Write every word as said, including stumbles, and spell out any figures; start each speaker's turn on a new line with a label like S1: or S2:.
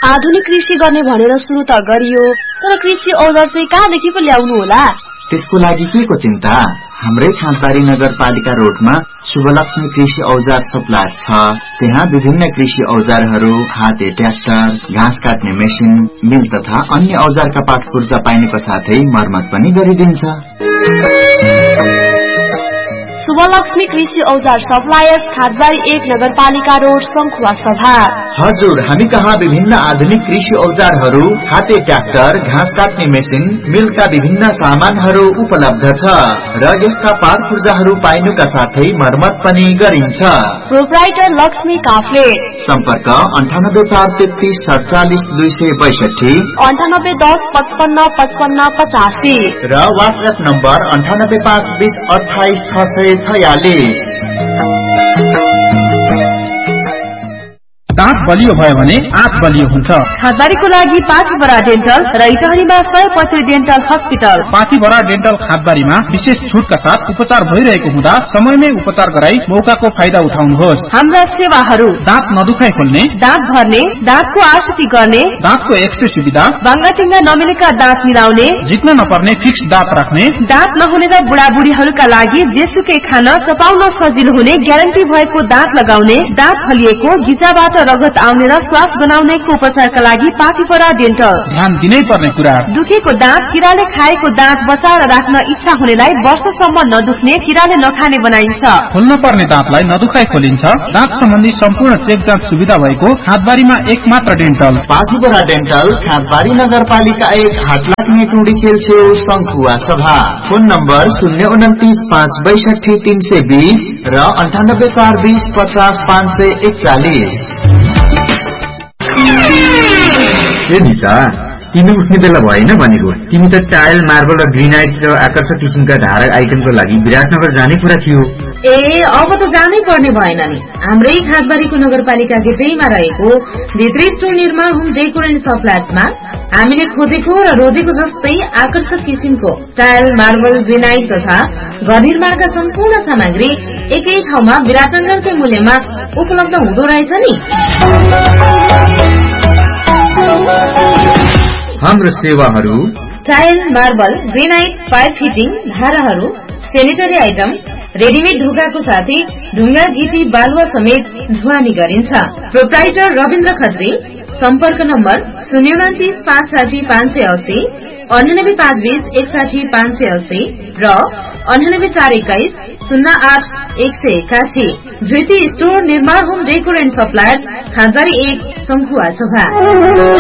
S1: आधुनिक कृषि गर्ने भनेर सुरु त गरियो, तर कृषि औजार चाहिँ कहाँदेखि पो ल्याउनु होला?
S2: त्यसको लागि के को चिन्ता? हाम्रै खाँदबारी नगरपालिका रोडमा शुभलक्ष्मी कृषि औजार सप्लायर छ। त्यहाँ विभिन्न कृषि औजारहरू, हाते ट्र्याक्टर, घाँस काट्ने मेसिन, मिल तथा अन्य औजारका पाटपुर्जा पाइनुको साथै मर्मत पनि गरिदिन्छ।
S1: शुभलक्ष्मी कृषि औजार सप्लायर्स, खाँदबारी एक नगरपालिका रोड, संखुवा सभा।
S2: हजुर, हामी कहाँ विभिन्न आधुनिक कृषि औजारहरू, हाते ट्र्याक्टर, घाँस काट्ने मेसिन, मिलका विभिन्न सामानहरू उपलब्ध छ र यसका पाटपुर्जाहरू पाइनुका साथै मर्मत पनि गरिन्छ।
S1: प्रोप्राइटर लक्ष्मी काफ्ले।
S2: सम्पर्क अन्ठानब्बे चार तेत्तीस सडचालिस दुई सय बैसठी,
S1: अन्ठानब्बे दस पचपन्न पचपन्न पचासी
S2: र वाट्सएप नम्बर अन्ठानब्बे पाँच बीस अठाइस छ सय छयालिस।
S3: दाँत बलियो भयो भने आँत बलियो हुन्छ।
S1: खाँदबारीको लागि पाथीभरा डेन्टल र इटहरीमा सयपत्री डेन्टल हस्पिटल।
S3: पाथीभरा डेन्टल खाँदबारीमा विशेष छुटका साथ उपचार भइरहेको हुँदा समयमै उपचार गराई मौकाको फाइदा उठाउनुहोस्।
S1: हाम्रा सेवाहरू:
S3: दाँत नदुखाइ खोल्ने,
S1: दाँत भर्ने, दाँतको आकृति गर्ने,
S3: दाँतको एक्सरे सुविधा,
S1: बाङ्गाटिङ्गा नमिलेका दाँत मिलाउने,
S3: झिक्न नपर्ने फिक्स दाँत राख्ने,
S1: दाँत नहुने र बुढाबुढीहरूका लागि जेसुकै खान चपाउन सजिलो हुने ग्यारेन्टी भएको दाँत लगाउने, दाँत फलिएको, गिजाबाट रगत आउने र श्वास गनाउनेको उपचारका लागि पाथीभरा डेन्टल।
S3: ध्यान दिनै पर्ने कुरा:
S1: दुखेको दाँत, किराले खाएको दाँत बचाएर राख्न इच्छा हुनेलाई वर्षसम्म नदुख्ने, किराले नखाने बनाइन्छ।
S3: खोल्न पर्ने दाँतलाई नदुखाइ खोलिन्छ। दाँत सम्बन्धी सम्पूर्ण चेक जाँच सुविधा भएको खाँदबारीमा एक मात्र डेन्टल।
S2: पाथीभरा डेन्टल, खाँदबारी नगरपालिका एक, हाटलाग्ने टुडी खेल छेउ, संखुवा सभा। फोन नम्बर शून्य उन्तिस पाँच बैसठी तीन सय बीस र अन्ठानब्बे चार बीस पचास पाँच सय एकचालिस।
S4: ए निशा, तिमी उठ्ने बेला भएन भनेको? तिमी त टाइल, मार्बल र ग्रेनाइट र आकर्षक किसिमका धारा आइटमको लागि विराटनगर जाने कुरा थियो।
S5: ए अब त जानै पर्ने भएन नि। हाम्रै खाँदबारीको नगरपालिका गेटैमा रहेको भित्री स्टोर निर्माण होम डेकोर एन्ड सप्लायर्समा हामीले खोजेको र रोजेको जस्तै आकर्षक किसिमको टाइल, मार्बल, ग्रेनाइट तथा घर निर्माणका सम्पूर्ण सामग्री एकै ठाउँमा विराटनगरकै मूल्यमा उपलब्ध हुँदो रहेछ नि।
S4: हाम्रो सेवाहरू:
S5: tile, marble, granite, pipe fitting, धाराहरू, सेनिटरी आइटम, रेडिमेड ढोकाको साथै ढुङ्गा, गिटी, बालुवा समेत ढुवानी गरिन्छ। प्रोप्राइटर रविन्द्र खत्री। सम्पर्क नम्बर शून्य उन्तिस पाँच साठी पाँच सय अस्सी, अन्ठानब्बे पाँच बीस एकसाठी पाँच सय अस्सी र अन्ठानब्बे चार एक्काइस शून्य आठ एक सय एकासी। धृति स्टोर निर्माण home decor and supplier, Khandbari एक, संखुवा सभा।